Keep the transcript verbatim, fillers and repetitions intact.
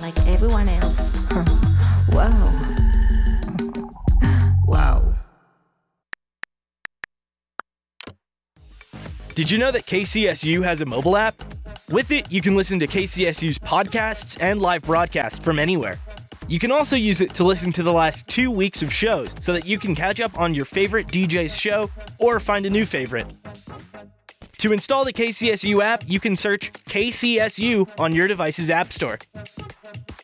like everyone else. Wow. Wow. Did you know that K C S U has a mobile app? With it, you can listen to K C S U's podcasts and live broadcasts from anywhere. You can also use it to listen to the last two weeks of shows so that you can catch up on your favorite D J's show or find a new favorite. To install the K C S U app, you can search K C S U on your device's app store.